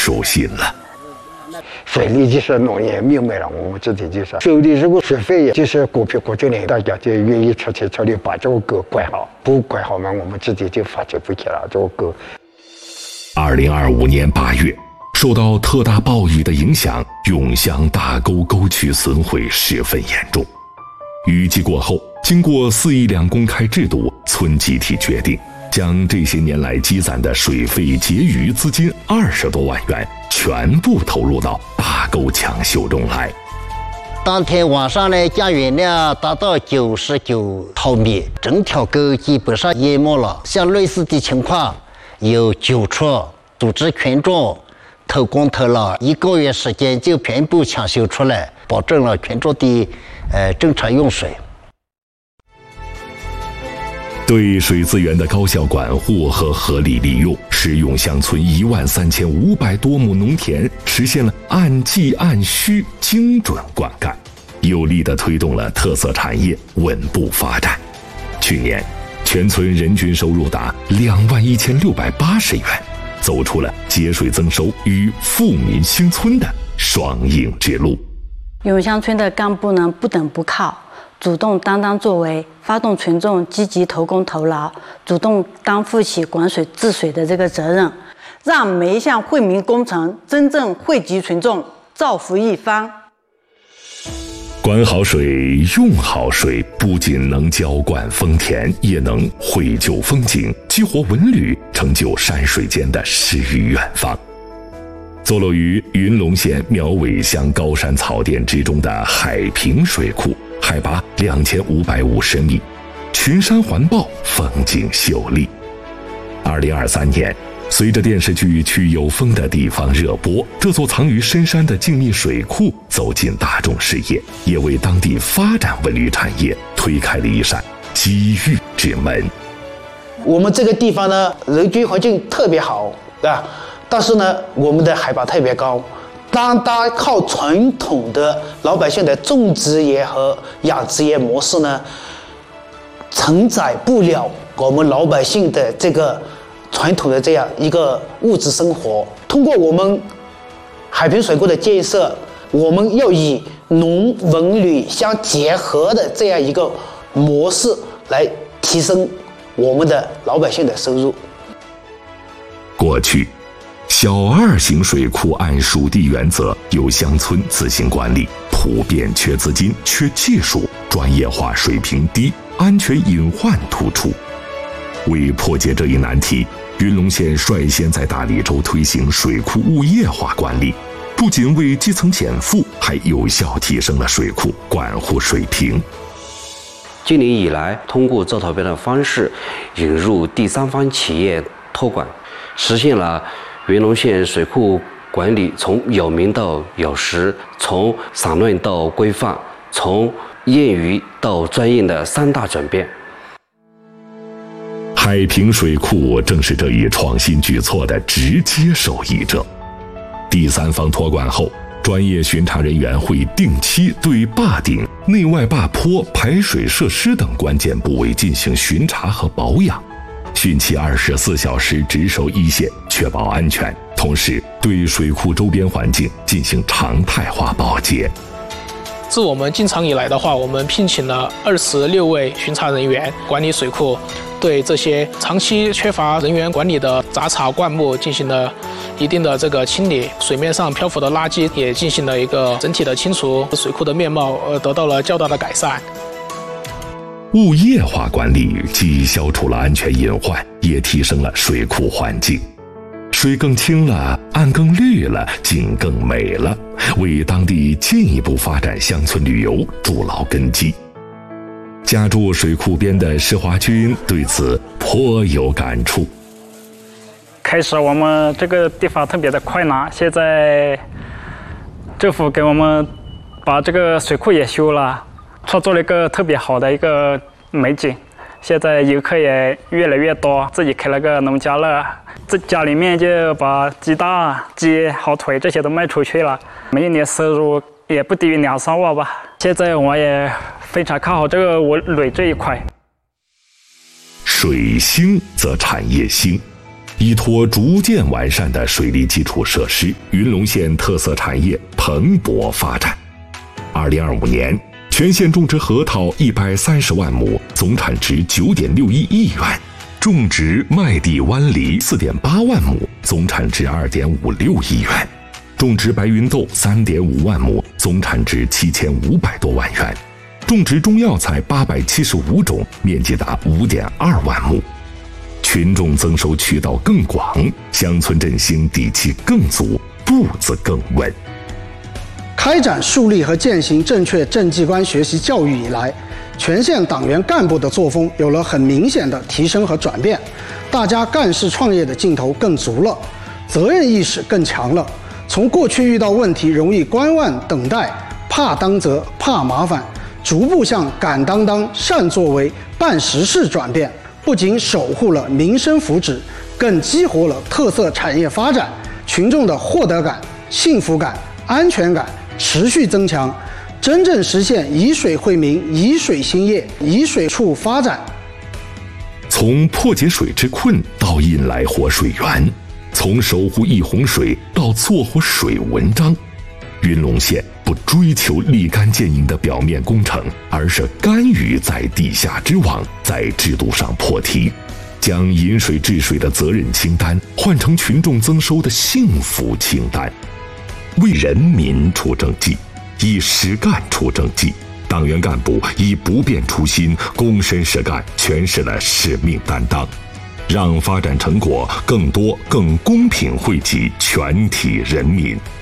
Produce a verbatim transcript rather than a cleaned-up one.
熟悉了。 水利就是农业命脉了，我们自己就是手里如果水费就是股票股就呢，大家就愿意出钱出力把这个沟管好，不管好嘛，我们自己就发展不起了这个沟。 二零二五年八月，受到特大暴雨的影响，永祥大沟沟渠损毁十分严重。雨季过后，经过四亿两公开制度，村集体决定将这些年来积攒的水费结余资金二十多万元全部投入到大沟抢修中来。 当天晚上呢，降雨量达到九十九毫米，整条沟基本上淹没了。像类似的情况有九处，组织群众投工投了一个月时间就全部抢修出来，保证了群众的呃正常用水。 对水资源的高效管护和合理利用，使永祥村一万三千五百多亩农田实现了按季按需精准灌溉，有力地推动了特色产业稳步发展。去年，全村人均收入达两万一千六百八十元，走出了节水增收与富民兴村的双赢之路。 永祥村的干部呢，不等不靠，主动担当作为，发动群众积极投工投劳，主动担负起管水治水的这个责任，让每一项惠民工程真正惠及群众，造福一方。 管好水，用好水，不仅能浇灌丰田，也能绘就风景，激活文旅，成就山水间的诗与远方。坐落于云龙县苗尾乡高山草甸之中的海平水库，海拔两千五百五十米，群山环抱，风景秀丽。二零二三年，随着电视剧《去有风的地方》热播，这座藏于深山的静谧水库走进大众视野，也为当地发展文旅产业推开了一扇机遇之门。 我们这个地方呢，人居环境特别好啊，但是呢，我们的海拔特别高，单单靠传统的老百姓的种植业和养殖业模式呢，承载不了我们老百姓的这个传统的这样一个物质生活。通过我们海平水库的建设，我们要以农文旅相结合的这样一个模式来提升我们的老百姓的收入。 过去，小二型水库按属地原则由乡村自行管理，普遍缺资金、缺技术，专业化水平低，安全隐患突出。为破解这一难题，云龙县率先在大理州推行水库物业化管理，不仅为基层减负，还有效提升了水库管护水平。 今年以来，通过招投标的方式引入第三方企业托管，实现了云龙县水库管理从有名到有实，从散乱到规范，从业余到专业的三大转变。 海平水库正是这一创新举措的直接受益者。第三方托管后，专业巡查人员会定期对坝顶、内外坝坡、排水设施等关键部位进行巡查和保养，汛期二十四小时值守一线，确保安全，同时对水库周边环境进行常态化保洁。 自我们进场以来的话，我们聘请了二十六位巡查人员管理水库，对这些长期缺乏人员管理的杂草灌木进行了一定的这个清理，水面上漂浮的垃圾也进行了一个整体的清除，水库的面貌呃得到了较大的改善。 物业化管理既消除了安全隐患，也提升了水库环境。水更清了，岸更绿了，景更美了，为当地进一步发展乡村旅游筑牢根基。家住水库边的施华军对此颇有感触。 开始我们这个地方特别的困难，现在政府给我们把这个水库也修了，创造了一个特别好的一个美景。现在游客也越来越多，自己开了个农家乐，自家里面就把鸡蛋、鸡、好腿这些都卖出去了，每一年收入也不低于两三万吧。现在我也非常看好这个文旅这一块。 水兴则产业兴， 依托逐渐完善的水利基础设施，云龙县特色产业蓬勃发展。二零二五年，全县种植核桃一百三十万亩，总产值九点六一亿元；种植麦地湾梨四点八万亩，总产值二点五六亿元；种植白芸豆三点五万亩，总产值七千五百多万元；种植中药材八百七十五种，面积达五点二万亩。群众增收渠道更广，乡村振兴底气更足，步子更稳。 开展树立和践行正确政绩观学习教育以来，全县党员干部的作风有了很明显的提升和转变，大家干事创业的劲头更足了，责任意识更强了。从过去遇到问题容易观望等待，怕当责、怕麻烦，逐步向敢当当、善作为、办实事转变。不仅守护了民生福祉，更激活了特色产业发展，群众的获得感、幸福感、安全感持续增强，真正实现以水惠民、以水兴业、以水促发展。 从破解水之困到引来活水源，从守护一洪水到做活水文章，云龙县不追求立竿见影的表面工程，而是甘于在地下织网，在制度上破题，将饮水治水的责任清单换成群众增收的幸福清单。为人民出政绩，以实干出政绩，党员干部以不变初心、躬身实干诠释了使命担当，让发展成果更多、更公平惠及全体人民。